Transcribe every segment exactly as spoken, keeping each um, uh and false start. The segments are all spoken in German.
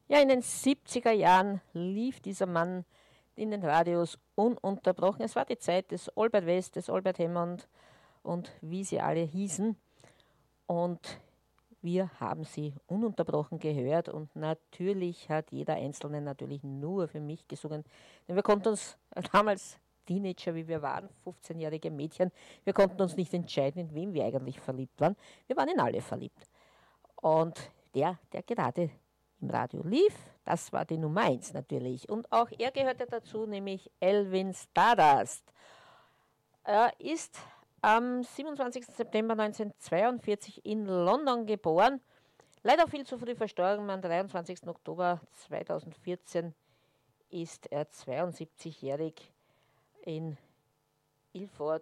Ja, in den siebziger Jahren lief dieser Mann in den Radios ununterbrochen. Es war die Zeit des Albert West, des Albert Hammond und wie sie alle hießen. Und wir haben sie ununterbrochen gehört und natürlich hat jeder Einzelne natürlich nur für mich gesungen. Denn wir konnten uns damals Teenager, wie wir waren, fünfzehnjährige Mädchen, wir konnten uns nicht entscheiden, in wem wir eigentlich verliebt waren. Wir waren in alle verliebt. Und der, der gerade im Radio lief, das war die Nummer eins natürlich. Und auch er gehörte dazu, nämlich Elvin Stardust. Er ist am siebenundzwanzigsten September neunzehnhundertzweiundvierzig in London geboren. Leider viel zu früh verstorben. Am dreiundzwanzigsten Oktober zweitausendvierzehn ist er zweiundsiebzigjährig in Ilford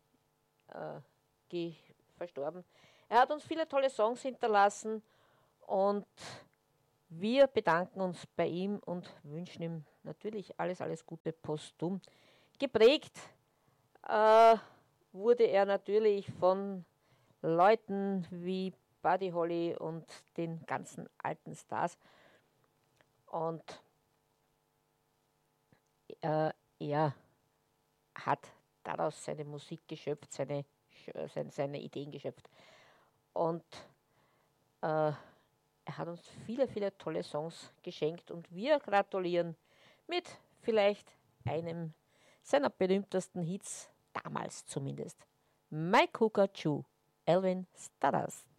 äh, verstorben. Er hat uns viele tolle Songs hinterlassen und wir bedanken uns bei ihm und wünschen ihm natürlich alles, alles Gute posthum. Geprägt äh, wurde er natürlich von Leuten wie Buddy Holly und den ganzen alten Stars. Und äh, er hat daraus seine Musik geschöpft, seine, seine, seine Ideen geschöpft. Und äh, er hat uns viele, viele tolle Songs geschenkt und wir gratulieren mit vielleicht einem seiner berühmtesten Hits, damals zumindest. My Cooker Chew, Elvin Stardust.